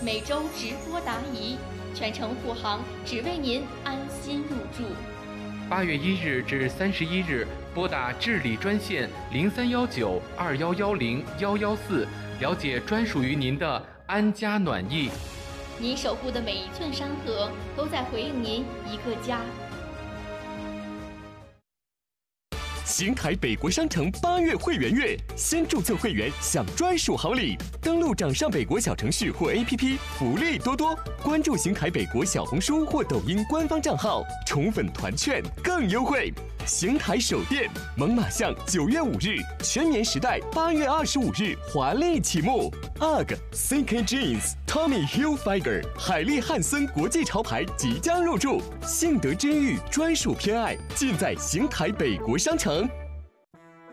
每周直播答疑，全程护航，只为您安心入住。 8月1日至31日，拨打治理专线031921101114，了解专属于您的安家暖意。 您守护的每一寸山河，都在回应您一个家。 邢台北国商城8月会员月，先注册会员享专属好礼。登录掌上北国小程序或 APP， 福利多多。关注邢台北国小红书或抖音官方账号，宠粉团券更优惠。邢台首店猛犸象9月5日，全棉时代8月25日华丽启幕。UGG、CK Jeans、Tommy Hilfiger、海利汉森国际潮牌即将入驻，幸得之遇专属偏爱，尽在邢台北国商城。